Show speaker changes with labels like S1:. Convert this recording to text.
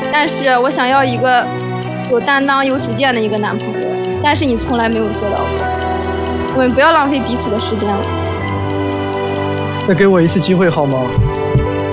S1: 但是我想要一个有担当、有主见的一个男朋友，但是你从来没有做到过。我们不要浪费彼此的时间了。
S2: 再给我一次机会好吗？